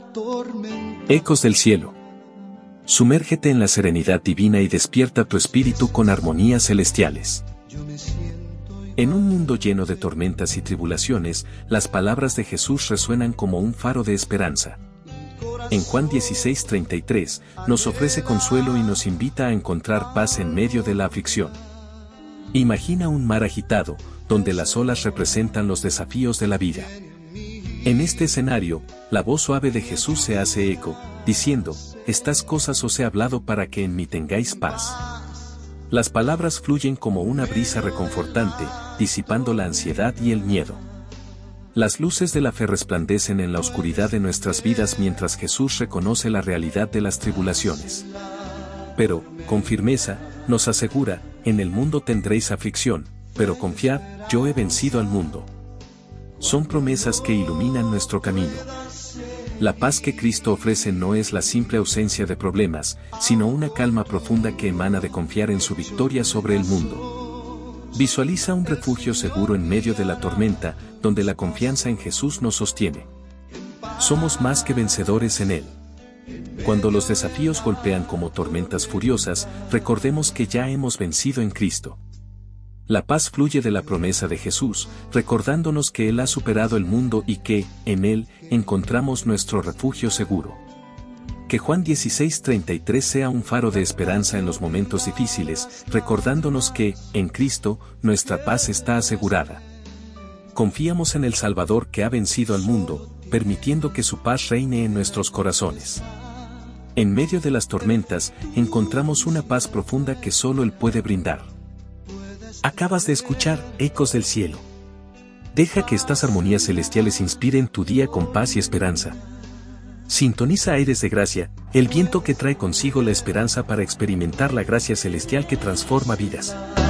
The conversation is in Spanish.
Ecos del cielo. Sumérgete en la serenidad divina y despierta tu espíritu con armonías celestiales. En un mundo lleno de tormentas y tribulaciones, las palabras de Jesús resuenan como un faro de esperanza. En Juan 16:33, nos ofrece consuelo y nos invita a encontrar paz en medio de la aflicción. Imagina un mar agitado, donde las olas representan los desafíos de la vida. En este escenario, la voz suave de Jesús se hace eco, diciendo: estas cosas os he hablado para que en mí tengáis paz. Las palabras fluyen como una brisa reconfortante, disipando la ansiedad y el miedo. Las luces de la fe resplandecen en la oscuridad de nuestras vidas mientras Jesús reconoce la realidad de las tribulaciones. Pero, con firmeza, nos asegura: en el mundo tendréis aflicción, pero confiad, yo he vencido al mundo. Son promesas que iluminan nuestro camino. La paz que Cristo ofrece no es la simple ausencia de problemas, sino una calma profunda que emana de confiar en su victoria sobre el mundo. Visualiza un refugio seguro en medio de la tormenta, donde la confianza en Jesús nos sostiene. Somos más que vencedores en Él. Cuando los desafíos golpean como tormentas furiosas, recordemos que ya hemos vencido en Cristo. La paz fluye de la promesa de Jesús, recordándonos que Él ha superado el mundo y que, en Él, encontramos nuestro refugio seguro. Que Juan 16:33 sea un faro de esperanza en los momentos difíciles, recordándonos que, en Cristo, nuestra paz está asegurada. Confiamos en el Salvador que ha vencido al mundo, permitiendo que su paz reine en nuestros corazones. En medio de las tormentas, encontramos una paz profunda que solo Él puede brindar. Acabas de escuchar Ecos del Cielo. Deja que estas armonías celestiales inspiren tu día con paz y esperanza. Sintoniza Aires de Gracia, el viento que trae consigo la esperanza para experimentar la gracia celestial que transforma vidas.